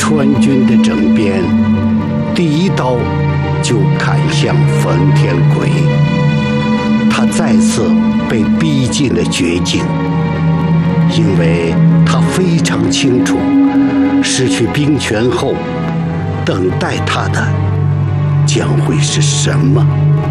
川军的整编，第一刀就砍向冯天魁。他再次被逼进了绝境，因为他非常清楚，失去兵权后，等待他的将会是什么。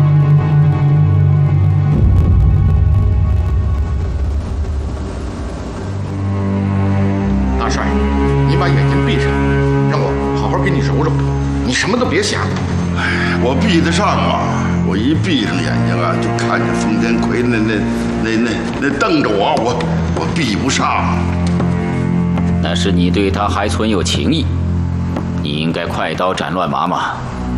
大帅，你把眼睛闭上，让我好好给你揉揉。你什么都别想。 哎，我闭得上吗？我一闭上眼睛啊，就看见冯天魁那瞪着我闭不上。 那是你对他还存有情谊，你应该快刀斩乱麻嘛。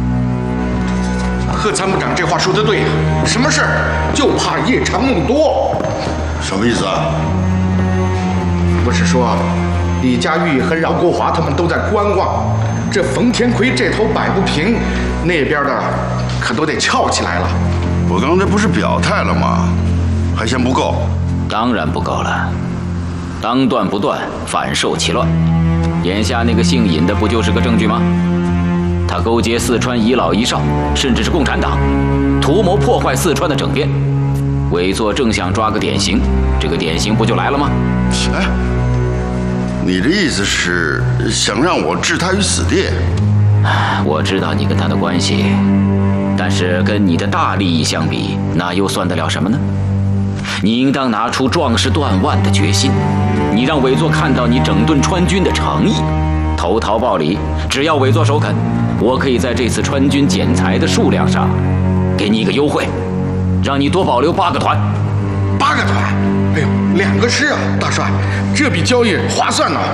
贺参谋长这话说得对呀，什么事儿就怕夜长梦多。 什么意思啊？ 不是说李家玉和饶国华他们都在观望，这冯天魁这头摆不平，那边的可都得翘起来了。 我刚才不是表态了吗？还嫌不够？ 当然不够了。当断不断，反受其乱。眼下那个姓尹的不就是个证据吗？他勾结四川遗老遗少，甚至是共产党，图谋破坏四川的整编。委座正想抓个典型，这个典型不就来了吗？ 哎，你这意思是想让我置他于死地？ 我知道你跟他的关系，但是跟你的大利益相比，那又算得了什么呢？你应当拿出壮士断腕的决心，你让委座看到你整顿川军的诚意，投桃报李。只要委座首肯，我可以在这次川军剪裁的数量上给你一个优惠，让你多保留8个团。 8个团？哎呦，2个师啊，大帅，这笔交易划算呐！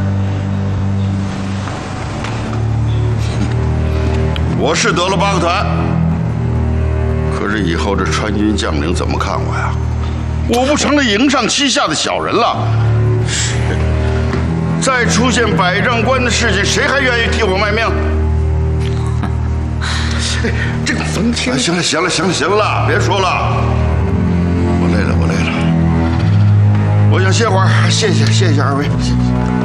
我是得了8个团，可是以后这川军将领怎么看我呀？我不成了营上欺下的小人了。再出现百丈关的事情，谁还愿意替我卖命？ 这个冯天…… 行了，别说了，我累了，我想歇会儿，谢谢二位。谢谢。